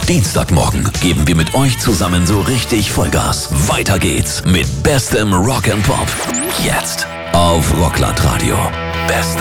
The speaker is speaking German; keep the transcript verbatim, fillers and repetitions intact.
Dienstagmorgen geben wir mit euch zusammen so richtig Vollgas. Weiter geht's mit bestem Rock and Pop. Jetzt auf Rockland Radio. Beste